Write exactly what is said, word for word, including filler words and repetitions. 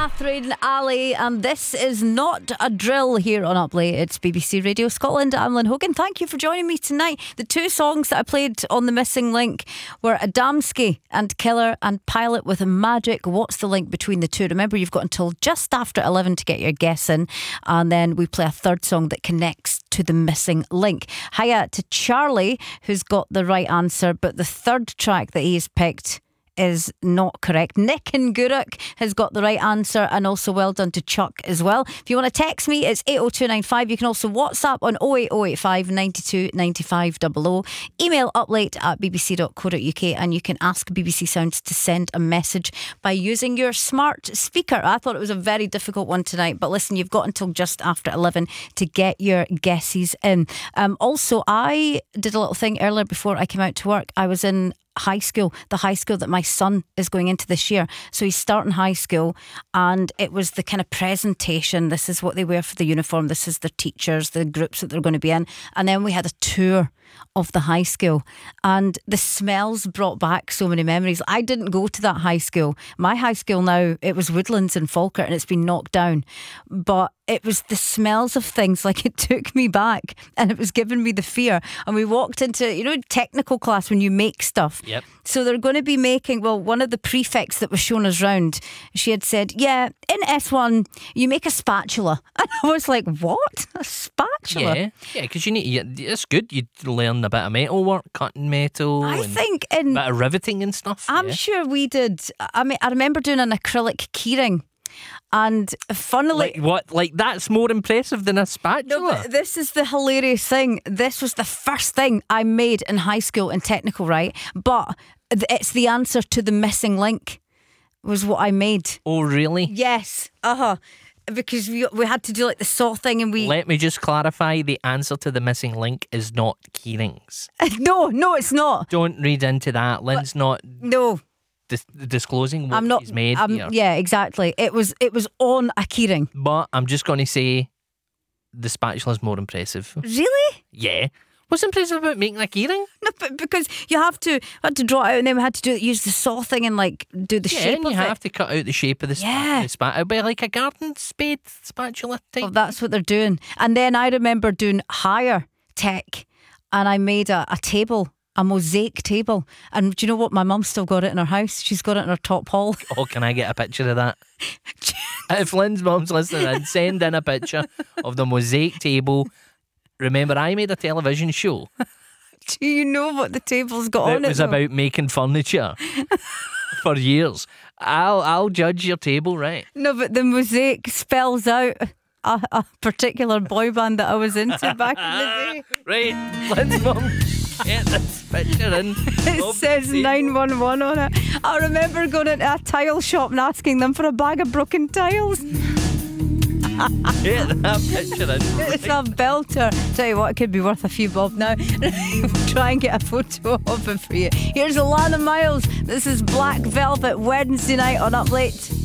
Catherine Alley, and this is not a drill here on Up Late. It's B B C Radio Scotland. I'm Lynn Hogan. Thank you for joining me tonight. The two songs that I played on The Missing Link were Adamski and Killer and Pilot with Magic. What's the link between the two? Remember, you've got until just after eleven to get your guess in, and then we play a third song that connects to The Missing Link. Hiya to Charlie, who's got the right answer, but the third track that he's picked is not correct. Nick in Gourock has got the right answer, and also well done to Chuck as well. If you want to text me, it's eight oh two nine five. You can also WhatsApp on oh eight oh eight five nine two nine five double oh. Email uplate at b b c dot co dot u k, and you can ask B B C Sounds to send a message by using your smart speaker. I thought it was a very difficult one tonight, but listen, you've got until just after eleven to get your guesses in. Um, also, I did a little thing earlier before I came out to work. I was in high school, the high school that my son is going into this year. So he's starting high school, and it was the kind of presentation. This is what they wear for the uniform. This is the teachers, the groups that they're going to be in. And then we had a tour of the high school, and the smells brought back so many memories. I didn't go to that high school. My high school now, it was Woodlands in Falkirk, and it's been knocked down. But it was the smells of things, like it took me back, and it was giving me the fear. And we walked into, you know, technical class when you make stuff. Yep. So they're going to be making, well, one of the prefects that was shown us round, she had said, yeah, in S one, you make a spatula. And I was like, what? A spatula? Yeah, yeah, because you need, you, it's good. You learn a bit of metal work, cutting metal. I and think in... a bit of riveting and stuff. I'm yeah. sure we did. I mean, I remember doing an acrylic keyring. And funnily, Like what? Like that's more impressive than a spatula? no, but this is the hilarious thing. This was the first thing I made in high school in technical, right? But it's the answer to The Missing Link was what I made. Oh, really? Yes, uh-huh. Because we we had to do like the saw thing, and we... Let me just clarify, the answer to The Missing Link is not keyrings. No, no, it's not. Don't read into that. Lynn's not No. dis- disclosing what I'm not. he's made I'm, here. yeah, exactly. It was it was on a keyring. But I'm just going to say the spatula's more impressive. Really? Yeah. What's impressive about making a keyring? No, but because you have to had to draw it out, and then we had to do use the saw thing and like do the Yeah, shape and of you it. have to cut out the shape of the, spa- Yeah. the spat. It'll be like a garden spade spatula type. Well, that's what they're doing. And then I remember doing higher tech, and I made a, a table, a mosaic table. And do you know what? My mum's still got it in her house. She's got it in her top hall. Oh, can I get a picture of that? If Lynn's mum's listening, I'd send in a picture of the mosaic table. Remember, I made a television show Do you know what the table's got that on it? was though? about making furniture for years. I'll I'll judge your table, right? No, but the mosaic spells out a, a particular boy band that I was into back in the day. Right, Lynn's mum, get this picture in. It says nine one one on it. I remember going into a tile shop and asking them for a bag of broken tiles. Get that picture in. It's a belter. Tell you what, it could be worth a few bob now. We'll try and get a photo of it for you. Here's Alana Miles. This is Black Velvet Wednesday night on Up Late.